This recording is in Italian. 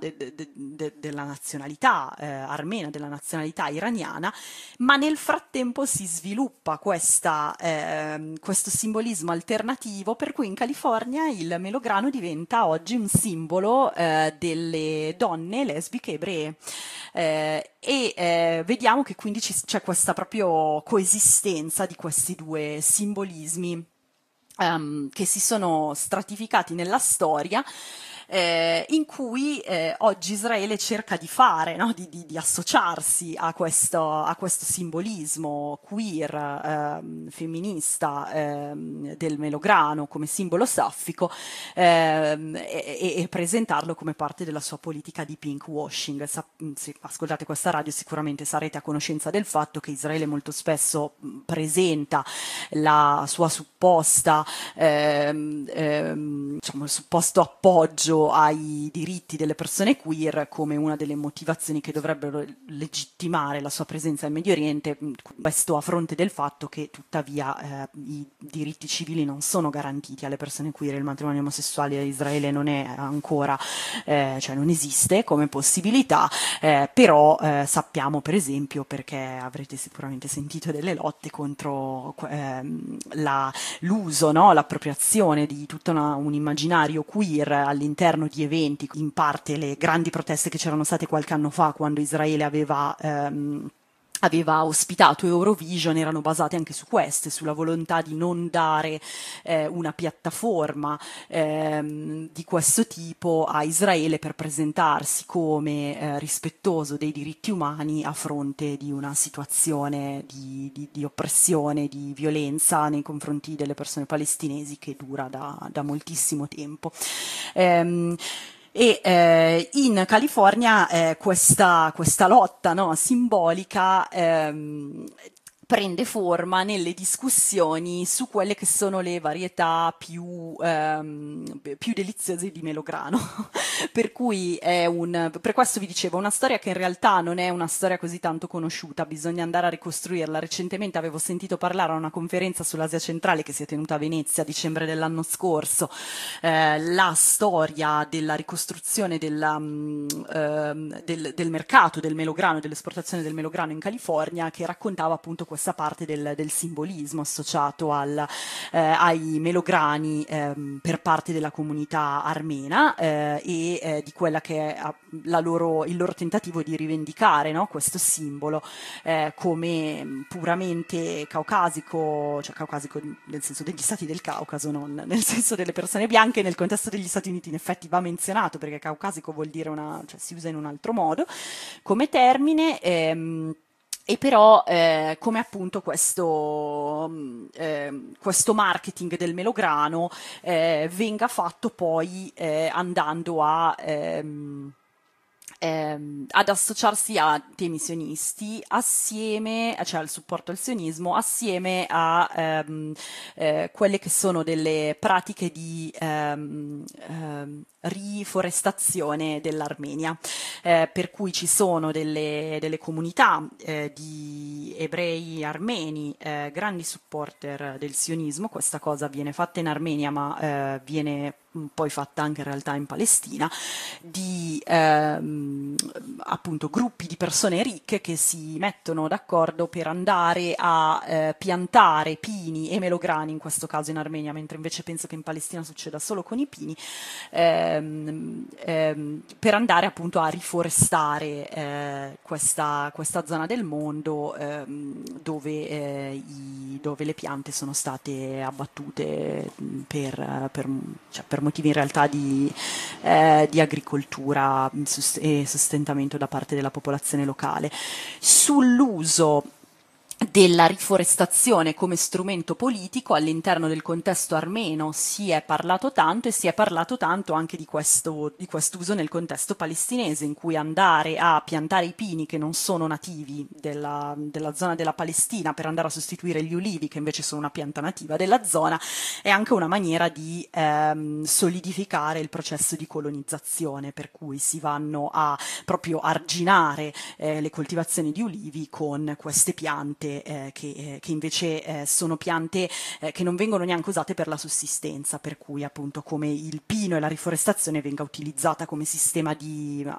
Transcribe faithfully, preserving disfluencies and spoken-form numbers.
de, de, de, de, della nazionalità eh, armena, della nazionalità iraniana, ma nel frattempo si sviluppa questa, eh, questo simbolismo alternativo per cui in California il melograno diventa oggi un simbolo eh, delle donne lesbiche ebree. Eh, e eh, vediamo che quindi ci, c'è questa proprio coesistenza di questi due simbolismi um, che si sono stratificati nella storia, eh, in cui eh, oggi Israele cerca di fare, no? di, di, di associarsi a questo, a questo simbolismo queer, ehm, femminista, ehm, del melograno come simbolo saffico, ehm, e, e presentarlo come parte della sua politica di pink washing. Sa- se ascoltate questa radio sicuramente sarete a conoscenza del fatto che Israele molto spesso presenta la sua supposta ehm, ehm, diciamo il supposto appoggio ai diritti delle persone queer come una delle motivazioni che dovrebbero legittimare la sua presenza in Medio Oriente, questo a fronte del fatto che tuttavia eh, i diritti civili non sono garantiti alle persone queer. Il matrimonio omosessuale a Israele non è ancora, eh, cioè non esiste come possibilità, eh, però eh, sappiamo per esempio, perché avrete sicuramente sentito delle lotte contro ehm, la, l'uso, no? L'appropriazione di tutto una, un immaginario queer all'interno di eventi, in parte le grandi proteste che c'erano state qualche anno fa quando Israele aveva ehm, aveva ospitato Eurovision, erano basate anche su queste, sulla volontà di non dare eh, una piattaforma ehm, di questo tipo a Israele per presentarsi come eh, rispettoso dei diritti umani a fronte di una situazione di, di, di oppressione, di violenza nei confronti delle persone palestinesi che dura da, da moltissimo tempo. Ehm, E eh, in California eh, questa, questa lotta, no, simbolica ehm, prende forma nelle discussioni su quelle che sono le varietà più, ehm, più deliziose di melograno. Per cui è un, per questo vi dicevo, una storia che in realtà non è una storia così tanto conosciuta, bisogna andare a ricostruirla. Recentemente avevo sentito parlare a una conferenza sull'Asia centrale che si è tenuta a Venezia a dicembre dell'anno scorso, eh, la storia della ricostruzione della, mh, ehm, del, del mercato del melograno, dell'esportazione del melograno in California, che raccontava appunto questa parte del, del simbolismo associato al, eh, ai melograni ehm, per parte della comunità armena eh, e eh, di quella che è la loro, il loro tentativo di rivendicare, no? Questo simbolo eh, come puramente caucasico, cioè caucasico nel senso degli stati del Caucaso, non nel senso delle persone bianche. Nel contesto degli Stati Uniti in effetti va menzionato perché caucasico vuol dire una, cioè si usa in un altro modo come termine. Ehm, E però eh, come appunto questo, eh, questo marketing del melograno eh, venga fatto poi eh, andando a... Ehm, ehm, ad associarsi a temi sionisti assieme, cioè al supporto al sionismo, assieme a ehm, eh, quelle che sono delle pratiche di ehm, ehm, riforestazione dell'Armenia, eh, per cui ci sono delle, delle comunità eh, di ebrei armeni, eh, grandi supporter del sionismo. Questa cosa viene fatta in Armenia ma eh, viene poi fatta anche in realtà in Palestina, di ehm, appunto gruppi di persone ricche che si mettono d'accordo per andare a eh, piantare pini e melograni, in questo caso in Armenia, mentre invece penso che in Palestina succeda solo con i pini, ehm, ehm, per andare appunto a riforestare eh, questa, questa zona del mondo ehm, dove, eh, i, dove le piante sono state abbattute per, per, cioè per motivi in realtà di, eh, di agricoltura e sostentamento da parte della popolazione locale. Sull'uso della riforestazione come strumento politico all'interno del contesto armeno si è parlato tanto, e si è parlato tanto anche di questo di quest'uso nel contesto palestinese, in cui andare a piantare i pini che non sono nativi della, della zona della Palestina per andare a sostituire gli ulivi che invece sono una pianta nativa della zona è anche una maniera di ehm, solidificare il processo di colonizzazione, per cui si vanno a proprio arginare eh, le coltivazioni di ulivi con queste piante piante eh, che, eh, che invece eh, sono piante eh, che non vengono neanche usate per la sussistenza, per cui appunto come il pino e la riforestazione venga utilizzata come sistema di